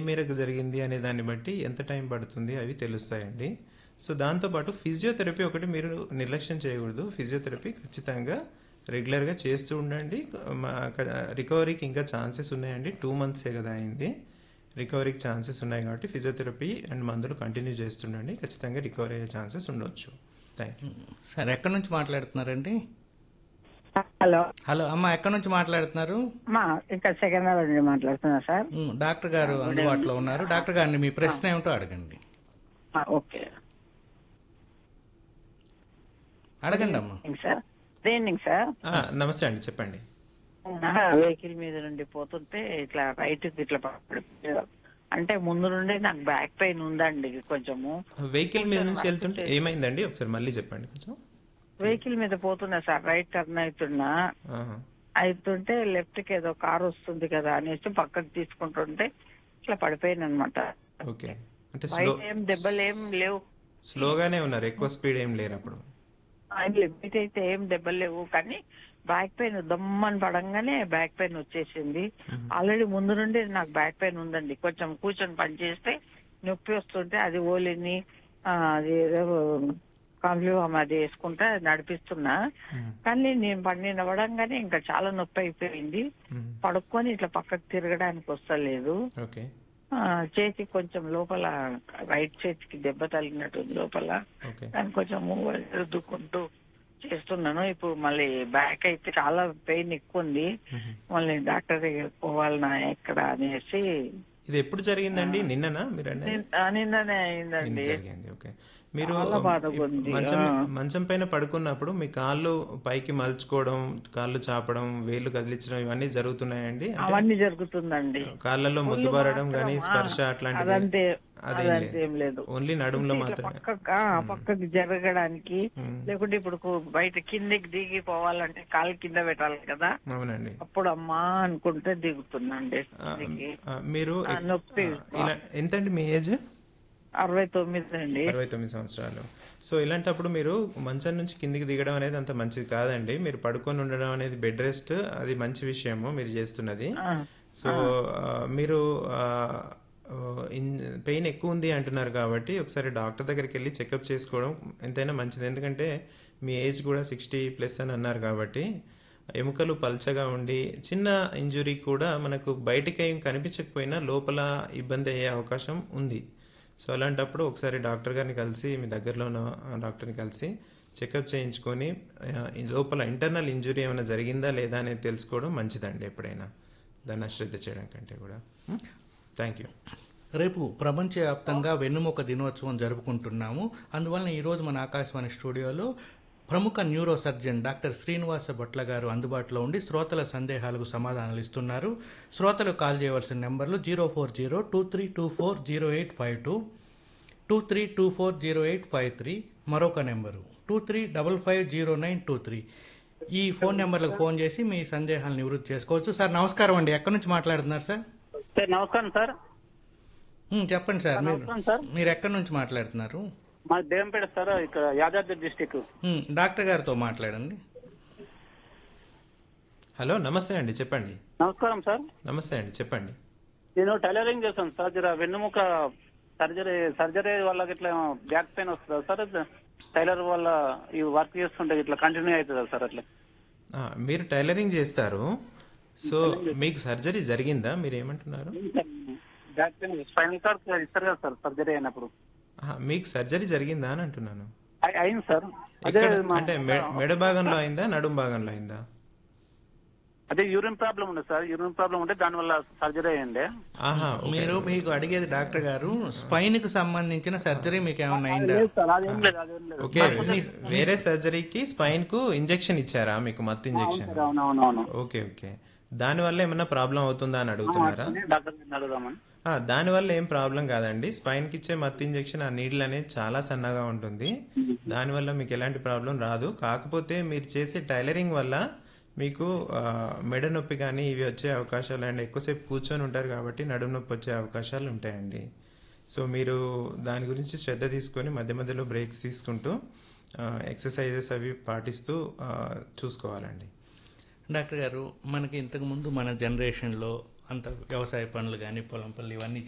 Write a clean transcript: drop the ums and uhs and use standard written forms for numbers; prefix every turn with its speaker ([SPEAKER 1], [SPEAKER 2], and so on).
[SPEAKER 1] మేరకు జరిగింది అనే దాన్ని బట్టి ఎంత టైం పడుతుంది అవి తెలుస్తాయండి. సో దాంతోపాటు ఫిజియోథెరపీ ఒకటి మీరు నిర్లక్ష్యం చేయకూడదు. ఫిజియోథెరపీ ఖచ్చితంగా రెగ్యులర్గా చేస్తూ ఉండండి. రికవరీకి ఇంకా ఛాన్సెస్ ఉన్నాయండి. 2 మంత్సే కదా అయింది. రికవరీకి ఛాన్సెస్ ఉన్నాయి కాబట్టి ఫిజియోథెరపీ అండ్ మందులు కంటిన్యూ చేస్తుండండి. ఖచ్చితంగా రికవరీ అయ్యే ఛాన్సెస్ ఉండొచ్చు. Thank you.
[SPEAKER 2] సార్ ఎక్కడి నుంచి మాట్లాడుతున్నారండి?
[SPEAKER 3] హలో
[SPEAKER 2] హలో అమ్మ, ఎక్కడి నుంచి మాట్లాడుతున్నారు?
[SPEAKER 3] మా ఇక్కడ సెకండ్రాబాద్ నుండి మాట్లాడుతున్నా సార్.
[SPEAKER 2] డాక్టర్ గారు అందుబాటులో ఉన్నారు. డాక్టర్ గారిని మీ ప్రశ్న ఏమిటో అడగండి.
[SPEAKER 3] ఓకే
[SPEAKER 2] అడగండి అమ్మా.
[SPEAKER 3] Sir good evening sir.
[SPEAKER 1] నమస్తే అండి, చెప్పండి.
[SPEAKER 3] వెహికల్ మీద నుండి పోతుంటే ఇట్లా రైట్ ఇట్లా అంటే ముందు నుండి నాకు బ్యాక్ పెయిన్ ఉందండి కొంచెము.
[SPEAKER 1] వెహికల్ మీద నుంచి వెళ్తుంటే ఏమైందండి? ఒకసారి మళ్ళీ చెప్పండి కొంచెం.
[SPEAKER 3] వెహికల్ మీద పోతున్నా సార్, రైట్ టర్న్ అవుతుంటే లెఫ్ట్ కి ఏదో కార్ వస్తుంది కదా అనేసి పక్కకు తీసుకుంటుంటే ఇట్లా పడిపోయాను అనమాట.
[SPEAKER 1] ఓకే, అంటే
[SPEAKER 3] బయట ఏం దెబ్బలు ఏం లేవు.
[SPEAKER 1] స్లోగానే ఉన్నారు, ఎక్కువ స్పీడ్ ఏం లేరు అప్పుడు?
[SPEAKER 3] బయట అయితే ఏం దెబ్బలు లేవు, కానీ బ్యాక్ పెయిన్ దమ్మని పడంగానే బ్యాక్ పెయిన్ వచ్చేసింది. ఆల్రెడీ ముందు నుండి నాకు బ్యాక్ పెయిన్ ఉందండి. కొంచెం కూర్చొని పని చేస్తే నొప్పి వస్తుంటే అది ఓలిని అది కాంప్లిఫామ్ అది వేసుకుంటా నడిపిస్తున్నా. కానీ నేను పని నవ్వడంగానే ఇంకా చాలా నొప్పి అయిపోయింది. పడుకొని ఇట్లా పక్కకు తిరగడానికి వస్తలేదు. చేతి కొంచెం లోపల రైట్ చేతికి దెబ్బ తగిలినట్టు లోపల, దాన్ని కొంచెం రుద్దుకుంటూ చేస్తున్నాను. ఇప్పుడు మళ్ళీ బ్యాక్ అయితే చాలా పెయిన్ ఎక్కువ ఉంది. మళ్ళీ డాక్టర్ దగ్గర పోవాలన్నా ఎక్కడ అనేసి.
[SPEAKER 1] ఇది ఎప్పుడు జరిగిందండి? నిన్ననా? మీరు
[SPEAKER 3] నిన్ననే అయిందండి.
[SPEAKER 1] ఓకే, మీరు
[SPEAKER 3] ఉంది.
[SPEAKER 1] మంచం పైన పడుకున్నప్పుడు మీ కాళ్ళు పైకి మలుచుకోవడం, కాళ్ళు చాపడం, వేళ్ళు కదిలించడం ఇవన్నీ జరుగుతున్నాయండి?
[SPEAKER 3] అవన్నీ జరుగుతుందండి.
[SPEAKER 1] కాళ్ళలో ముద్దుబారడం గానీ స్పర్శ అట్లాంటిది
[SPEAKER 3] అదేం లేదు.
[SPEAKER 1] ఓన్లీ నడుములో మాత్రమే.
[SPEAKER 3] పక్కకి జరగడానికి, లేకుంటే ఇప్పుడు బయట కిందకి దిగి పోవాలంటే కాలు కింద పెట్టాలి కదా.
[SPEAKER 1] అవునండి.
[SPEAKER 3] అప్పుడు అమ్మా అనుకుంటే దిగుతుందండి.
[SPEAKER 1] మీరు
[SPEAKER 3] నొప్పి.
[SPEAKER 1] ఎంతండి మీ ఏజ్?
[SPEAKER 3] 69 అండి.
[SPEAKER 1] 69 సంవత్సరాలు. సో ఇలాంటప్పుడు మీరు మంచం నుంచి కిందికి దిగడం అనేది అంత మంచిది కాదండి. మీరు పడుకొని ఉండడం అనేది, బెడ్ రెస్ట్, అది మంచి విషయము మీరు చేస్తున్నది. సో మీరు పెయిన్ ఎక్కువ ఉంది అంటున్నారు కాబట్టి ఒకసారి డాక్టర్ దగ్గరికి వెళ్ళి చెకప్ చేసుకోవడం ఎంతైనా మంచిది. ఎందుకంటే మీ ఏజ్ కూడా 60+ అని అన్నారు కాబట్టి ఎముకలు పల్చగా ఉండి చిన్న ఇంజురీ కూడా మనకు బయటికి ఏం కనిపించకపోయినా లోపల ఇబ్బంది అయ్యే అవకాశం ఉంది. సో అలాంటప్పుడు ఒకసారి డాక్టర్ గారిని కలిసి, మీ దగ్గరలో ఉన్న డాక్టర్ని కలిసి చెకప్ చేయించుకొని లోపల ఇంటర్నల్ ఇంజురీ ఏమైనా జరిగిందా లేదా అనేది తెలుసుకోవడం మంచిదండి ఎప్పుడైనా, దాన్ని అశ్రద్ధ చేయడం కంటే కూడా. Thank you.
[SPEAKER 2] రేపు ప్రపంచవ్యాప్తంగా వెన్నుముక దినోత్సవం జరుపుకుంటున్నాము. అందువలన ఈరోజు మన ఆకాశవాణి స్టూడియోలో ప్రముఖ neuro surgeon doctor Srinivasa Bhatla గారు అందుబాటులో ఉండి శ్రోతల సందేహాలకు సమాధానాలు ఇస్తున్నారు. శ్రోతలు కాల్ చేయవలసిన నెంబర్లు 040-2324-0852, 2324-0853, మరొక నెంబరు 23550923. ఈ ఫోన్ నెంబర్లకు ఫోన్ చేసి మీ సందేహాలను నివృత్తి చేసుకోవచ్చు. సార్ నమస్కారం అండి, ఎక్కడి నుంచి మాట్లాడుతున్నారు సార్?
[SPEAKER 4] నమస్కారం సార్.
[SPEAKER 2] చెప్పండి సార్, మీరు ఎక్కడి నుంచి మాట్లాడుతున్నారు?
[SPEAKER 4] మా దేవంపేట సార్, ఇక్కడ యాదాద్రి డిస్టిక్.
[SPEAKER 2] డాక్టర్ గారితో మాట్లాడండి.
[SPEAKER 1] హలో, నమస్తే అండి, చెప్పండి.
[SPEAKER 4] నమస్కారం సార్.
[SPEAKER 1] నమస్తే అండి, చెప్పండి.
[SPEAKER 4] నేను టైలరింగ్ చేస్తాను సార్. జర వెన్నుముక సర్జరీ వల్ల ఇట్లా బ్యాక్ పెయిన్ వస్తుందా సార్? టైలర్ వల్ల ఈ వర్క్ చేస్తుంటే ఇట్లా కంటిన్యూ అవుతుందా సార్? అట్లా
[SPEAKER 1] మీరు టైలరింగ్ చేస్తారు, సో మీకు సర్జరీ జరిగిందా? మీరు ఏమంటున్నారు?
[SPEAKER 4] బ్యాక్ పెయిన్ స్పైనల్ కార్డ్ ఇస్తారు కదా సార్ సర్జరీ అయినప్పుడు.
[SPEAKER 1] మీకు సర్జరీ జరిగిందా అని అంటున్నాను.
[SPEAKER 4] అయింది సార్.
[SPEAKER 1] అంటే మెడ భాగంలో అయిందా, నడుం భాగంలో అయిందా?
[SPEAKER 4] అదే యూరిన్ ప్రాబ్లం ఉంది సార్. యూరిన్ ప్రాబ్లం ఉంటే దాని వల్ల సర్జరీ అయ్యింది.
[SPEAKER 2] మీకు అడిగేది డాక్టర్ గారు, స్పైన్ కి సంబంధించిన సర్జరీ మీకు ఏమైనా అయిందా?
[SPEAKER 1] ఓకే, వేరే సర్జరీకి స్పైన్ కు ఇంజెక్షన్ ఇచ్చారా మీకు? మత్తు ఇంజెక్షన్. ఓకే ఓకే, దాని వల్ల ఏమన్నా ప్రాబ్లం అవుతుందా అని అడుగుతున్నారా? దాని వల్ల ఏం ప్రాబ్లం కాదండి. స్పైన్ కి ఇచ్చే మత్తు ఇంజెక్షన్, ఆ నీడిల్ అనేది చాలా సన్నగా ఉంటుంది. దానివల్ల మీకు ఎలాంటి ప్రాబ్లం రాదు. కాకపోతే మీరు చేసే టైలరింగ్ వల్ల మీకు మెడ నొప్పి కానీ ఇవి వచ్చే అవకాశాలు, అండ్ ఎక్కువసేపు కూర్చొని ఉంటారు కాబట్టి నడుము నొప్పి వచ్చే అవకాశాలు ఉంటాయండి. సో మీరు దాని గురించి శ్రద్ధ తీసుకొని మధ్య మధ్యలో బ్రేక్స్ తీసుకుంటూ ఎక్సర్సైజెస్ అవి పాటిస్తూ చూసుకోవాలండి.
[SPEAKER 2] డాక్టర్ గారు, మనకి ఇంతకుముందు మన జనరేషన్లో అంత వ్యవసాయ పనులు కానీ పొలం పనులు ఇవన్నీ